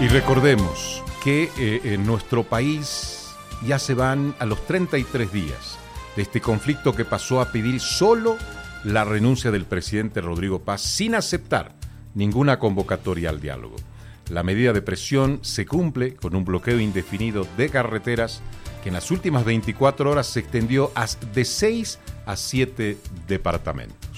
Y recordemos que en nuestro país ya se van a los 33 días de este conflicto que pasó a pedir solo la renuncia del presidente Rodrigo Paz sin aceptar ninguna convocatoria al diálogo. La medida de presión se cumple con un bloqueo indefinido de carreteras que en las últimas 24 horas se extendió de 6 a 7 departamentos.